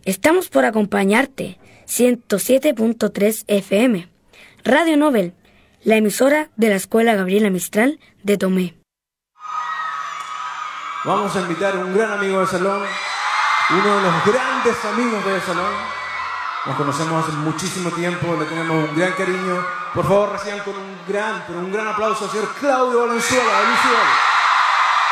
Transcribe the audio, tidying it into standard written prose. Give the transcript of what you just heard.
Estamos por acompañarte. 107.3 FM. Radio Nobel, la emisora de la Escuela Gabriela Mistral de Tomé. Vamos a invitar a un gran amigo del salón, uno de los grandes amigos del salón. Nos conocemos hace muchísimo tiempo, le tenemos un gran cariño. Por favor, reciban con un gran aplauso al señor Claudio Valenzuela.